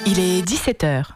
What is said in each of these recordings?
Il est 17h.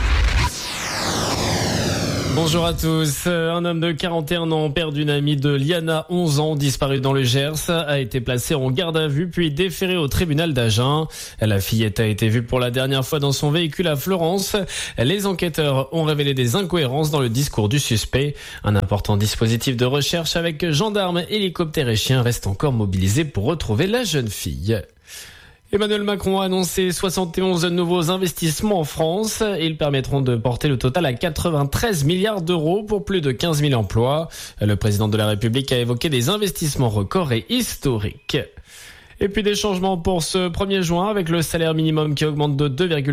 Bonjour à tous. Un homme de 41 ans, père d'une amie de Liana, 11 ans, disparu dans le Gers, a été placé en garde à vue puis déféré au tribunal d'Agen. La fillette a été vue pour la dernière fois dans son véhicule à Florence. Les enquêteurs ont révélé des incohérences dans le discours du suspect. Un important dispositif de recherche avec gendarmes, hélicoptères et chiens reste encore mobilisé pour retrouver la jeune fille. Emmanuel Macron a annoncé 71 nouveaux investissements en France. Ils permettront de porter le total à 93 milliards d'euros pour plus de 15 000 emplois. Le président de la République a évoqué des investissements records et historiques. Et puis des changements pour ce 1er juin avec le salaire minimum qui augmente de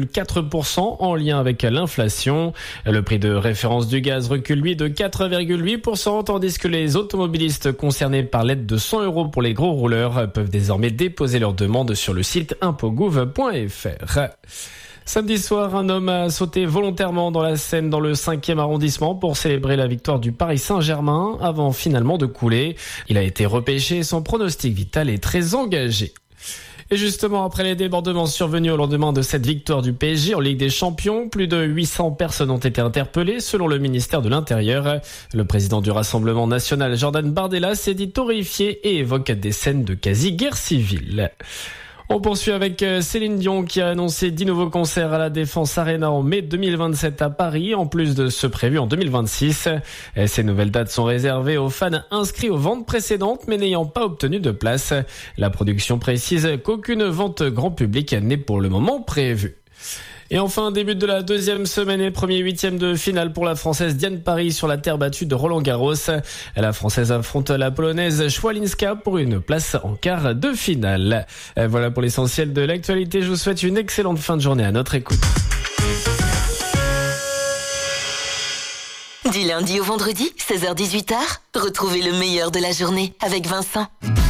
2,4% en lien avec l'inflation. Le prix de référence du gaz recule lui de 4,8% tandis que les automobilistes concernés par l'aide de 100 € pour les gros rouleurs peuvent désormais déposer leur demande sur le site impotgouv.fr. Samedi soir, un homme a sauté volontairement dans la Seine dans le 5e arrondissement pour célébrer la victoire du Paris Saint-Germain avant finalement de couler. Il a été repêché et son pronostic vital est très engagé. Et justement, après les débordements survenus au lendemain de cette victoire du PSG en Ligue des Champions, plus de 800 personnes ont été interpellées selon le ministère de l'Intérieur. Le président du Rassemblement national, Jordan Bardella, s'est dit horrifié et évoque des scènes de quasi-guerre civile. On poursuit avec Céline Dion qui a annoncé 10 nouveaux concerts à la Défense Arena en mai 2027 à Paris, en plus de ceux prévus en 2026. Ces nouvelles dates sont réservées aux fans inscrits aux ventes précédentes mais n'ayant pas obtenu de place. La production précise qu'aucune vente grand public n'est pour le moment prévue. Et enfin, début de la deuxième semaine et premier huitième de finale pour la Française Diane Paris sur la terre battue de Roland-Garros. La Française affronte la Polonaise Schwalinska pour une place en quart de finale. Voilà pour l'essentiel de l'actualité. Je vous souhaite une excellente fin de journée à notre écoute. Du lundi au vendredi, 16h-18h, retrouvez le meilleur de la journée avec Vincent.